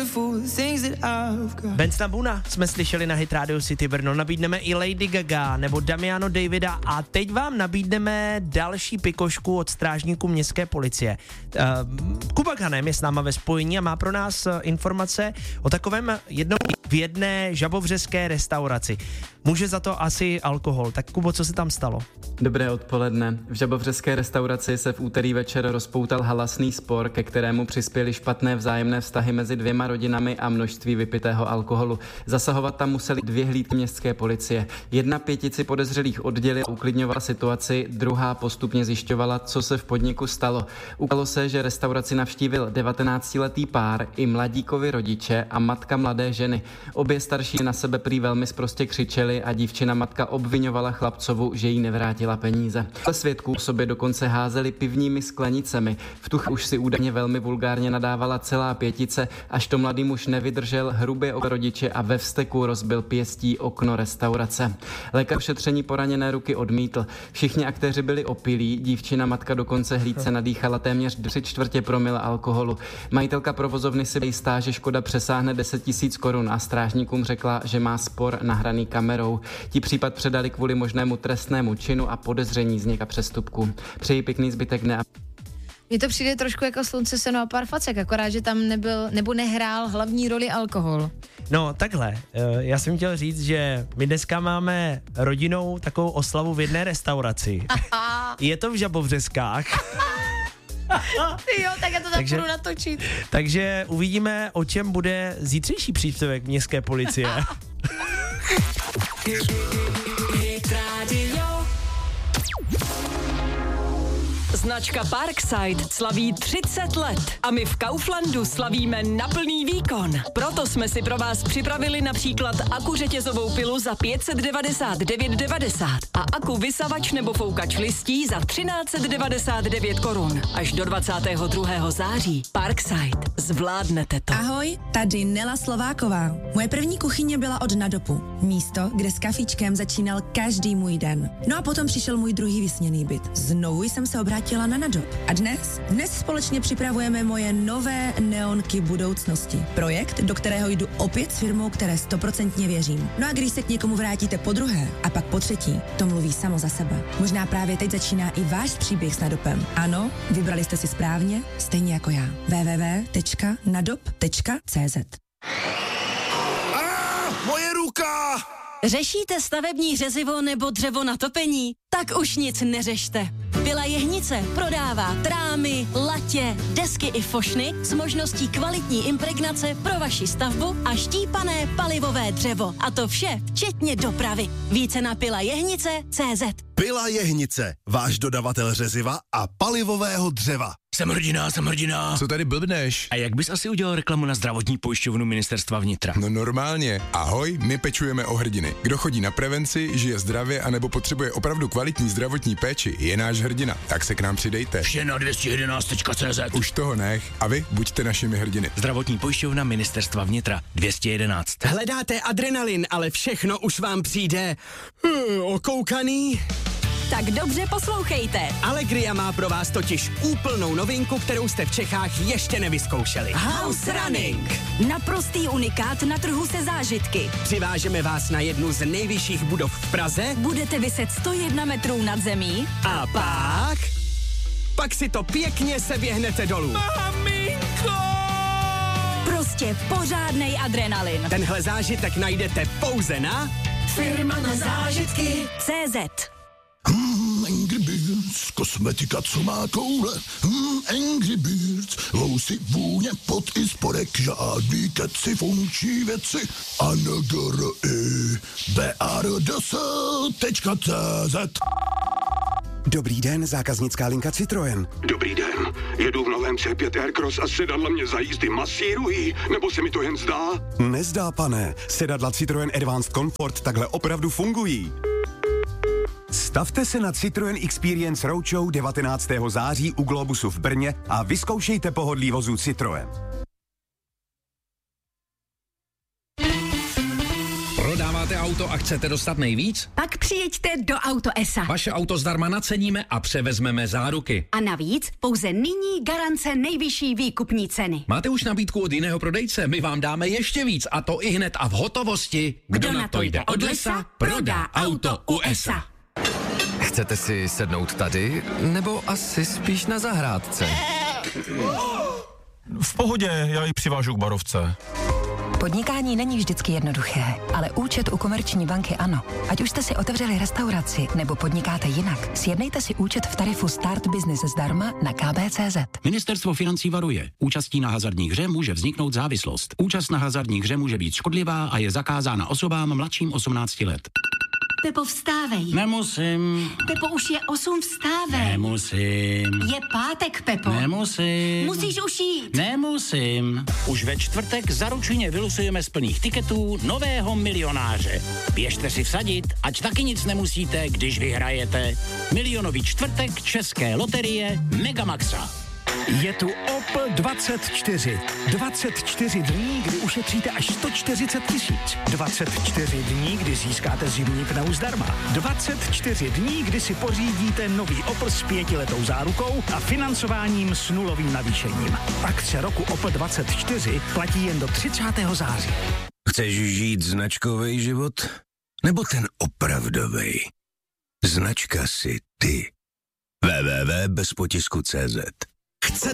Benz Buna jsme slyšeli na Hit Radio City Brno, nabídneme i Lady Gaga nebo Damiano Davida a teď vám nabídneme další pikošku od strážníků městské policie. Kuba Hanem je s náma ve spojení a má pro nás informace o takovém v jedné žabovřeské restauraci. Může za to asi alkohol. Tak Kubo, co se tam stalo? Dobré odpoledne. V žabovřeské restauraci se v úterý večer rozpoutal halasný spor, ke kterému přispěly špatné vzájemné vztahy mezi dvěma rodinami a množství vypitého alkoholu. Zasahovat tam museli 2 hlídky městské policie. 1 5 podezřelých oddělila a uklidňovala situaci, druhá postupně zjišťovala, co se v podniku stalo. Ukázalo se, že restauraci navštívil 19letý pár i mladíkovi rodiče a matka mladé ženy. Obě starší na sebe prý velmi sprostě křičeli a dívčina matka obvinovala chlapcovu, že jí nevrátila peníze. Svědků sobě dokonce házeli pivními sklenicemi. V tu chvíli už si údajně velmi vulgárně nadávala celá 5, až to mladý muž nevydržel, hrubě o rodiče a ve vzteku rozbil pěstí okno restaurace. Lékař šetření poraněné ruky odmítl. Všichni aktéři byli opilí, dívčina matka dokonce hlídce nadýchala téměř 3/4 promile alkoholu. Majitelka provozovny si jistá, že škoda přesáhne 10 000 korun a strážníkům řekla, že má spor nahraný kamerou. Ti případ předali kvůli možnému trestnému činu a podezření vzniku přestupku. Přeji pěkný zbytek dne. Mně to přijde trošku jako Slunce, seno a pár facek, akorát, že tam nebyl nebo nehrál hlavní roli alkohol. No takhle, já jsem chtěl říct, že my dneska máme rodinou takovou oslavu v jedné restauraci. Je to v Žabovřeskách. Jo, tak já to tam budu natočit. Takže uvidíme, o čem bude zítřejší příspěvek městské policie. Značka Parkside slaví 30 let a my v Kauflandu slavíme na plný výkon. Proto jsme si pro vás připravili například aku řetězovou pilu za 599,90 a aku vysavač nebo foukač listí za 1399 korun. Až do 22. září. Parkside. Zvládnete to. Ahoj, tady Nela Slováková. Moje první kuchyně byla od Nadopu. Místo, kde s kafičkem začínal každý můj den. No a potom přišel můj druhý vysněný byt. Znovu jsem se obrátila na Nadop. A dnes společně připravujeme moje nové neonky budoucnosti. Projekt, do kterého jdu opět s firmou, které 100% věřím. No a když se k někomu vrátíte po druhé a pak po třetí, to mluví samo za sebe. Možná právě teď začíná i váš příběh s Nadopem. Ano, vybrali jste si správně, stejně jako já. www.nadop.cz. Moje ruka! Řešíte stavební řezivo nebo dřevo na topení? Tak už nic neřešte. Pila Jehnice prodává trámy, latě, desky i fošny s možností kvalitní impregnace pro vaši stavbu a štípané palivové dřevo. A to vše včetně dopravy. Více na pilajehnice.cz. Pila Jehnice, váš dodavatel řeziva a palivového dřeva. Jsem hrdina. Co tady blbneš? A jak bys asi udělal reklamu na zdravotní pojišťovnu Ministerstva vnitra? No normálně. Ahoj, my pečujeme o hrdiny. Kdo chodí na prevenci, žije zdravě anebo potřebuje opravdu kvalitní zdravotní péči, je náš hrdina. Tak se k nám přidejte. Vše na 211.cz. Už toho nech. A vy buďte našimi hrdiny. Zdravotní pojišťovna Ministerstva vnitra 211. Hledáte adrenalin, ale všechno už vám přijde okoukaný? Tak dobře poslouchejte. Allegria má pro vás totiž úplnou novinku, kterou jste v Čechách ještě nevyzkoušeli. House Running. Naprostý unikát na trhu se zážitky. Přivážeme vás na jednu z nejvyšších budov v Praze. Budete viset 101 metrů nad zemí. A pak si to pěkně seběhnete dolů. Maminko! Prostě pořádnej adrenalin. Tenhle zážitek najdete pouze na Firma na zážitky CZ. Angry Birds, kosmetika, co má koule. Angry Birds, housy, vůně, pot i spodek, žádný keci, funkční věci. BARDS.cz. Dobrý den, zákaznická linka Citroën. Dobrý den, jedu v novém C5 Aircross a sedadla mě za jízdy masírují, nebo se mi to jen zdá? Nezdá, pane, sedadla Citroën Advanced Comfort takhle opravdu fungují. Stavte se na Citroën Experience Roadshow 19. září u Globusu v Brně a vyzkoušejte pohodlí vozů Citroën. Prodáváte máte auto a chcete dostat nejvíc? Pak přijeďte do Auto ESA. Vaše auto zdarma naceníme a převezmeme záruky. A navíc pouze nyní garance nejvyšší výkupní ceny. Máte už nabídku od jiného prodejce? My vám dáme ještě víc a to i hned a v hotovosti. Kdo na to jde od lesa, prodá auto u ESA. Chcete si sednout tady, nebo asi spíš na zahrádce? V pohodě, já ji přivážu k barovce. Podnikání není vždycky jednoduché, ale účet u Komerční banky ano. Ať už jste si otevřeli restauraci nebo podnikáte jinak, sjednejte si účet v tarifu Start Business zdarma na kb.cz. Ministerstvo financí varuje. Účastí na hazardní hře může vzniknout závislost. Účast na hazardní hře může být škodlivá a je zakázána osobám mladším 18 let. Pepo, vstávej. Nemusím. Pepo, už je 8, vstávej. Nemusím. Je pátek, Pepo. Nemusím. Musíš už jít. Nemusím. Už ve čtvrtek zaručeně vylosujeme z plných tiketů nového milionáře. Běžte si vsadit, ať taky nic nemusíte, když vyhrajete. Milionový čtvrtek České loterie Megamaxa. Je tu Opel 24. 24 dní, kdy ušetříte až 140 000. 24 dní, kdy získáte zimní pneu zdarma. 24 dní, kdy si pořídíte nový Opel s 5letou zárukou a financováním s nulovým navýšením. Akce roku Opel 24 platí jen do 30. září. Chceš žít značkový život? Nebo ten opravdovej? Značka si ty. www.bezpotisku.cz